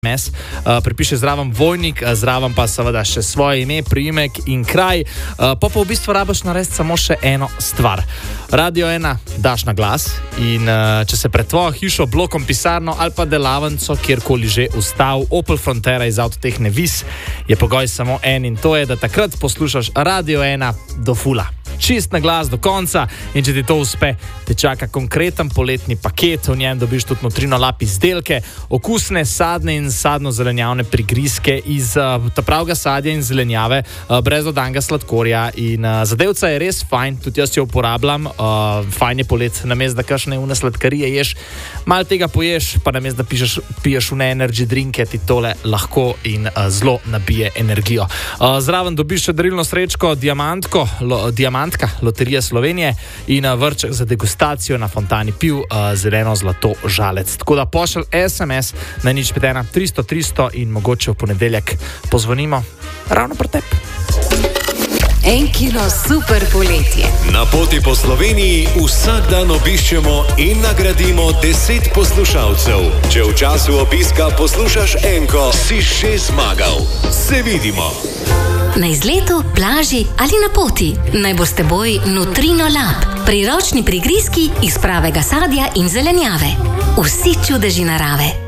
SMS, pripiše zraven Vojnik, zraven pa seveda še svoje ime, priimek in kraj. Pa v bistvu rabiš narediti samo še eno stvar. Radio 1 daš na glas in če se pred tvojo hišo, blokom, pisarno ali pa delavnico, kjerkoli že ustal Opel Frontera iz Avtotehne Vis, je pogoj samo en in to je, da takrat poslušaš Radio 1 do fula. Čist na glas do konca in če ti to uspe, te čaka konkreten poletni paket, v njem dobiš tudi notrino lap izdelke, okusne sadne in sadno-zelenjavne prigrizke iz pravega sadja in zelenjave, brez dodanega sladkorja in zadevca je res fajn, tudi jaz jo uporabljam, fajn je polet, namesto da kakšne une sladkarije ješ, malo tega poješ, pa namesto da piješ une energy drinke, ti tole lahko in zelo nabije energijo. Zraven dobiš še darilno srečko Diamantka, Loterija Slovenije in vrček za degustacijo na fontani piv zeleno zlato žalec. Tako da pošelj SMS na 051 300 300 in mogoče v ponedeljek pozvonimo ravno pri tebi. 1 kilo super poletje. Na poti po Sloveniji vsak dan obiščemo in nagradimo 10 poslušalcev. Če v času obiska poslušaš enko, si že zmagal. Se vidimo. Na izletu, plaži ali na poti. Naj bo s teboj Nutrino Lab. Priročni prigrizki iz pravega sadja in zelenjave. Vsi čudeži narave.